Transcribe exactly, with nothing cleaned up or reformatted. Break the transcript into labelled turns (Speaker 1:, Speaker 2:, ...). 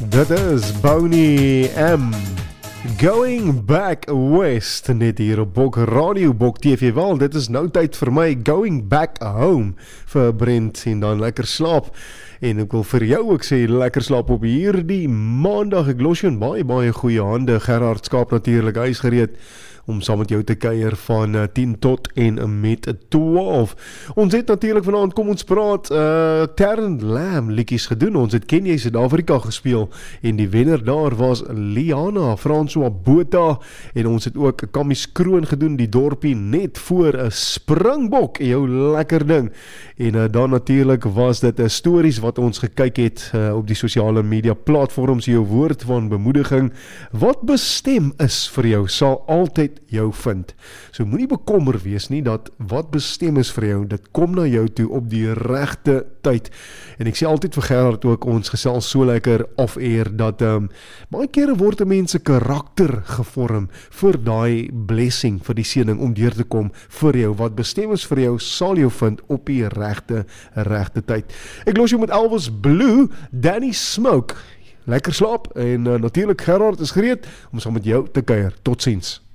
Speaker 1: Dit is Boney M. Going Back West, net hier op Bok Radio, Bok T V. Wel, dit is nou tyd vir my Going Back Home vir Brent en dan lekker slaap. En ek wil vir jou ook sê, lekker slaap op hierdie maandag. Ek los jou in baie, baie goeie hande. Gerard Skaap natuurlik, hy is gereed om saam met jou te kuier van uh, tien tot en met twaalf. Ons het natuurlijk vanaand, kom ons praat, uh, Terren Lam liedjies gedoen. Ons het Kenya Suid-Afrika gespeel en die wenner daar was Liana François Botha en ons het ook Kamies Kroon gedoen, die dorpie net voor 'n Springbok, jou lekker ding. En uh, dan natuurlijk was dit 'n uh, stories wat ons gekyk het uh, op die sosiale media platforms, jou woord van bemoediging. Wat bestem is vir jou, sal altyd jou vind. So moenie bekommer wees nie dat wat bestem is vir jou, dit kom na jou toe op die regte tyd. En ek sê altyd vir Gerard ook, ons gesels so lekker off-air, dat um, baie kere word 'n mens se karakter gevorm vir daai blessing, vir die seëning om deur te kom vir jou. Wat bestem is vir jou, sal jou vind op die regte, regte tyd. Ek los jou met Elvis Blue, Danny Smoke. Lekker slaap en uh, natuurlijk Gerard is gereed om saam met jou te kuier. Totsiens.